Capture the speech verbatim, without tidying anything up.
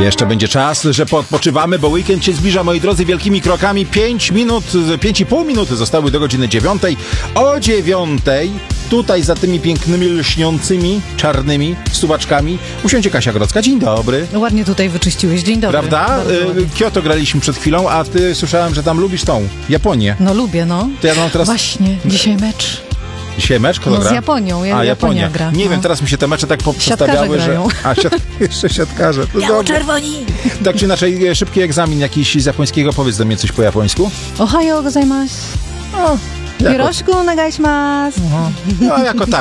Jeszcze będzie czas, że podpoczywamy, bo weekend się zbliża, moi drodzy, wielkimi krokami. Pięć minut, pięć i pół minuty zostały do godziny dziewiątej. O dziewiątej tutaj za tymi pięknymi, lśniącymi, czarnymi suwaczkami usiądzie Kasia Grodzka. Dzień dobry. Ładnie tutaj wyczyściłeś. Dzień dobry. Prawda? Kyoto graliśmy przed chwilą, a ty słyszałem, że tam lubisz tą Japonię. No lubię, no. To ja mam teraz... Właśnie, dzisiaj mecz. Dzisiaj mecz? Kto No gra? z Japonią, ja, A, Japonia Japonia gra. Nie no. wiem, teraz mi się te mecze tak poprzestawiały, że... grają. A, siat... jeszcze siatkarze. Biało-czerwoni. Tak czy inaczej, szybki egzamin jakiś z japońskiego. Powiedz do mnie coś po japońsku. Ohayo gozaimasu. No, jako... Yoroshiku onegai shimasu. No, jako tak.